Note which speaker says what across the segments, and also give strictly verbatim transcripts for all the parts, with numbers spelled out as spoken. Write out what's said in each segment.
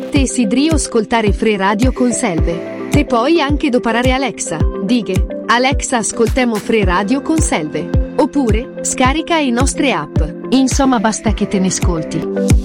Speaker 1: Te sidrio ascoltare Free Radio con Selve. Te puoi anche doparare Alexa. Dighe, Alexa ascoltemo Free Radio con Selve. Oppure, scarica i nostre app. Insomma, basta che te ne ascolti.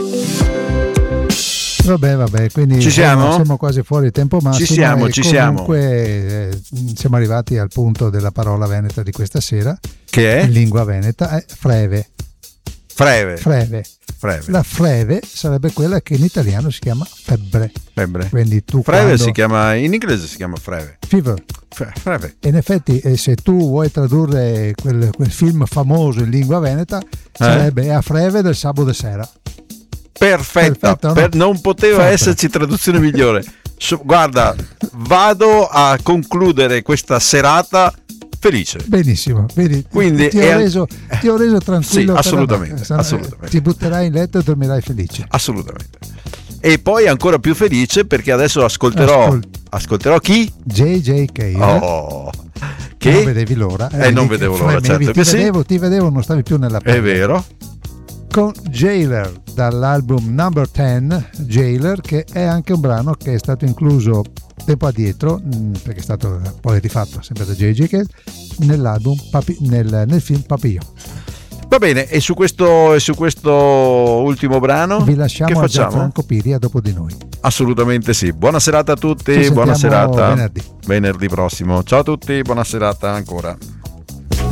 Speaker 2: Vabbè, vabbè, quindi
Speaker 3: ci siamo?
Speaker 2: Siamo quasi fuori tempo massimo.
Speaker 3: Ci siamo,
Speaker 2: e
Speaker 3: ci
Speaker 2: comunque,
Speaker 3: siamo.
Speaker 2: Eh, siamo arrivati al punto della parola veneta di questa sera.
Speaker 3: Che è?
Speaker 2: In lingua veneta è freve.
Speaker 3: Freve.
Speaker 2: Freve.
Speaker 3: Freve.
Speaker 2: La freve sarebbe quella che in italiano si chiama febbre.
Speaker 3: Febbre.
Speaker 2: Quindi tu
Speaker 3: freve
Speaker 2: quando...
Speaker 3: si chiama, in inglese si chiama freve.
Speaker 2: Fever.
Speaker 3: Freve.
Speaker 2: E in effetti, eh, se tu vuoi tradurre quel, quel film famoso in lingua veneta, eh? sarebbe A freve del sabato sera.
Speaker 3: Perfetta,
Speaker 2: Perfetto, no?
Speaker 3: per, non poteva
Speaker 2: Fatta.
Speaker 3: esserci traduzione migliore. So, guarda, vado a concludere questa serata felice.
Speaker 2: Benissimo, vedi,
Speaker 3: quindi
Speaker 2: ti, ho
Speaker 3: è...
Speaker 2: reso, ti ho reso tranquillo.
Speaker 3: Sì, assolutamente,
Speaker 2: per
Speaker 3: assolutamente.
Speaker 2: Ti butterai in letto e dormirai felice.
Speaker 3: Assolutamente. E poi ancora più felice perché adesso ascolterò
Speaker 2: Ascol-
Speaker 3: ascolterò chi?
Speaker 2: J J K.
Speaker 3: Oh, che
Speaker 2: non vedevi l'ora.
Speaker 3: Eh, non vedevo l'ora, certo
Speaker 2: ti
Speaker 3: che sì.
Speaker 2: vedevo, ti vedevo, non stavi più nella pelle.
Speaker 3: È vero.
Speaker 2: Con Jailer dall'album Number dieci, Jailer, che è anche un brano che è stato incluso tempo addietro, perché è stato poi rifatto sempre da J J K, nell'album Papi, nel, nel film Papillon.
Speaker 3: Va bene, e su questo, e su questo ultimo brano
Speaker 2: vi lasciamo
Speaker 3: che
Speaker 2: a
Speaker 3: facciamo?
Speaker 2: Gianfranco Piria dopo di noi.
Speaker 3: Assolutamente sì. Buona serata a tutti,
Speaker 2: Ci
Speaker 3: buona
Speaker 2: sentiamo
Speaker 3: serata.
Speaker 2: venerdì.
Speaker 3: Venerdì prossimo. Ciao a tutti, buona serata ancora.